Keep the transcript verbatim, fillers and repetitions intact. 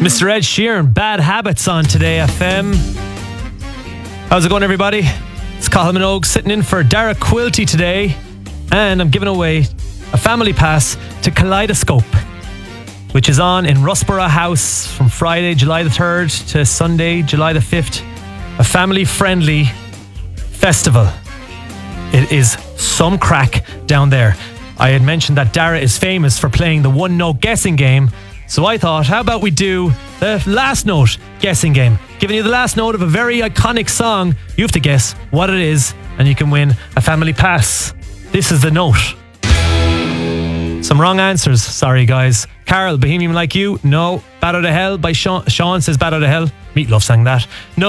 Mister Ed Sheeran, Bad Habits on Today F M. How's it going, everybody? It's Cathal Minogue sitting in for Dara Quilty today, and I'm giving away a family pass to Kaleidoscope, which is on in Rusborough House from Friday, July the third to Sunday, July the fifth. A family-friendly festival. It is some crack down there. I had mentioned that Dara is famous for playing the one-note guessing game, so I thought, how about we do the last note guessing game? Giving you the last note of a very iconic song. You have to guess what it is, and you can win a family pass. This is the note. Some wrong answers. Sorry, guys. Carol, Bohemian Like You? No. Bad Out of Hell by Sean. Sean says Bad Out of Hell. Meatloaf sang that. No.